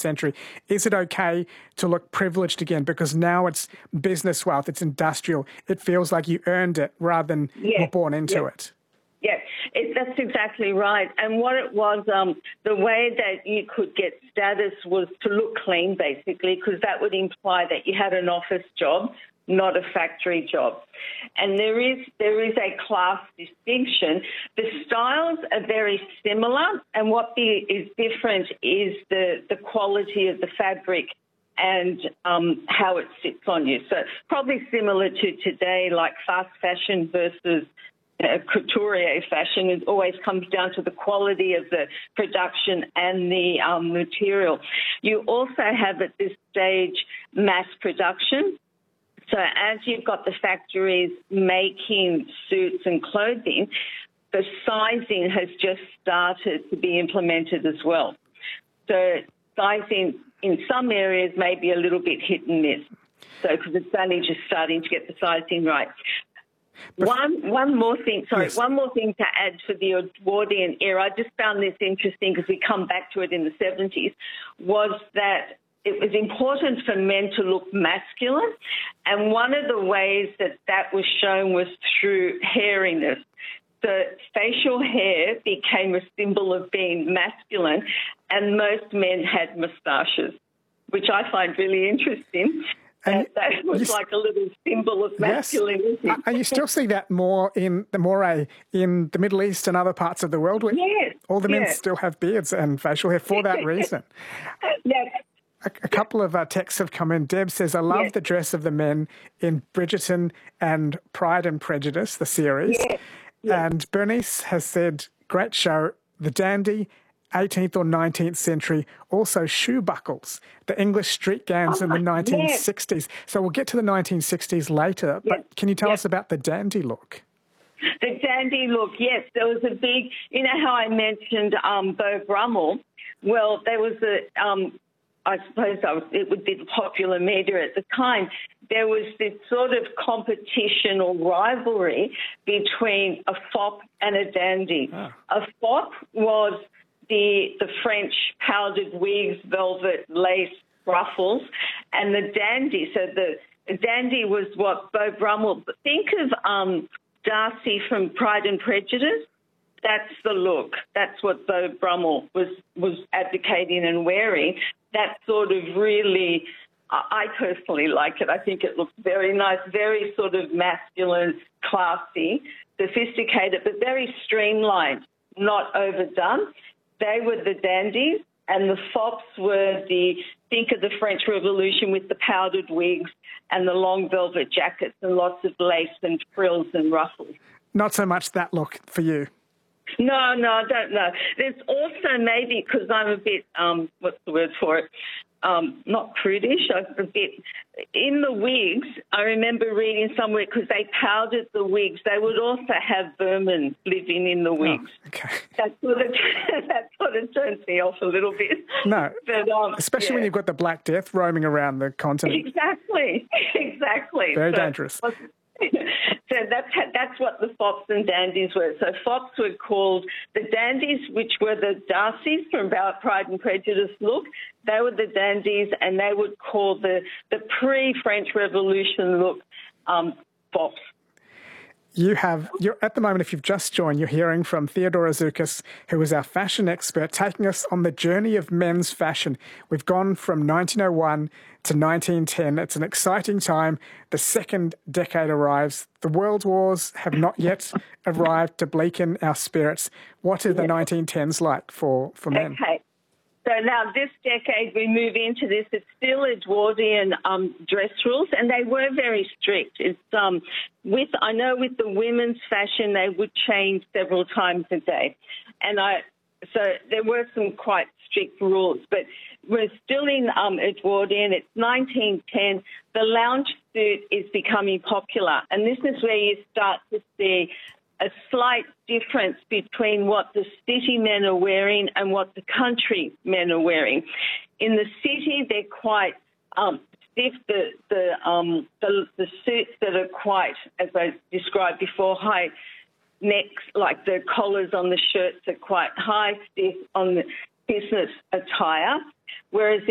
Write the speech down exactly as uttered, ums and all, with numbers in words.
century. Is it okay to look privileged again? Because now it's business wealth, it's industrial. It feels like you earned it rather than yeah. were born into yeah. it. Yeah, it, that's exactly right. And what it was, um, the way that you could get status was to look clean, basically, because that would imply that you had an office job, not a factory job. And there is there is a class distinction. The styles are very similar, and what the, is different is the, the quality of the fabric and um, how it sits on you. So probably similar to today, like fast fashion versus Uh, couturier fashion. It always comes down to the quality of the production and the um, material. You also have at this stage mass production. So as you've got the factories making suits and clothing, the sizing has just started to be implemented as well. So sizing in some areas may be a little bit hit and miss. So because it's only just starting to get the sizing right. One one more thing, sorry, yes. one more thing to add for the Edwardian era. I just found this interesting because we come back to it in the seventies, was that it was important for men to look masculine. And one of the ways that that was shown was through hairiness. So facial hair became a symbol of being masculine, and most men had moustaches, which I find really interesting. And that was you, like a little symbol of masculinity. Yes. And you still see that more in the moray in the Middle East and other parts of the world where yes. all the men yes. still have beards and facial hair for that reason. yes. a, a couple of uh, texts have come in. Deb says, I love yes. the dress of the men in Bridgerton and Pride and Prejudice, the series. Yes. Yes. And Bernice has said, great show, The Dandy, eighteenth or nineteenth century, also shoe buckles, the English street gowns oh, in the nineteen sixties. Yes. So we'll get to the nineteen sixties later, but yes. can you tell yes. us about the dandy look? The dandy look, yes. There was a big, you know how I mentioned um, Beau Brummel? Well, there was a, um, I suppose I was, it would be the popular media at the time. There was this sort of competition or rivalry between a fop and a dandy. Oh. A fop was the the French powdered wigs, velvet, lace, ruffles, and the dandy. So the, the dandy was what Beau Brummel. Think of um, Darcy from Pride and Prejudice. That's the look. That's what Beau Brummel was was advocating and wearing. That sort of really, I personally like it. I think it looks very nice, very sort of masculine, classy, sophisticated, but very streamlined, not overdone. They were the dandies, and the fops were the, think of the French Revolution with the powdered wigs and the long velvet jackets and lots of lace and frills and ruffles. Not so much that look for you. No, no, I don't know. There's also maybe, because I'm a bit, um, what's the word for it? Um, not prudish, I'm a bit, in the wigs, I remember reading somewhere, because they powdered the wigs, they would also have vermin living in the wigs. Oh, okay. That sort of, that sort of turns me off a little bit. No, but, um, especially yeah. when you've got the Black Death roaming around the continent. Exactly, exactly. Very so, dangerous. So that's that's what the fops and dandies were. So fops were called the dandies, which were the Darcys from Pride and Prejudice look. They were the dandies, and they would call the, the pre-French Revolution look um, fops. You have, you're at the moment, if you've just joined, you're hearing from Theodora Zoukis, who is our fashion expert, taking us on the journey of men's fashion. We've gone from nineteen oh one to nineteen ten. It's an exciting time. The second decade arrives. The world wars have not yet arrived to bleaken our spirits. What are the nineteen tens like for, for men? Okay. So now this decade we move into this. It's still Edwardian um, dress rules, and they were very strict. It's um, with I know with the women's fashion they would change several times a day, and I so there were some quite strict rules. But we're still in um, Edwardian. It's nineteen ten. The lounge suit is becoming popular, and this is where you start to see a slight difference between what the city men are wearing and what the country men are wearing. In the city, they're quite um, stiff. The the, um, the the suits that are quite, as I described before, high necks, like the collars on the shirts are quite high, stiff on the business attire, whereas